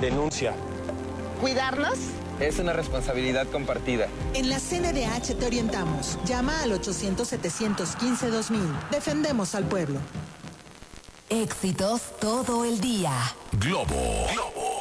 Denuncia. ¿Cuidarnos? Es una responsabilidad compartida. En la CNDH te orientamos. Llama al 800-715-2000. Defendemos al pueblo. Éxitos todo el día. Globo.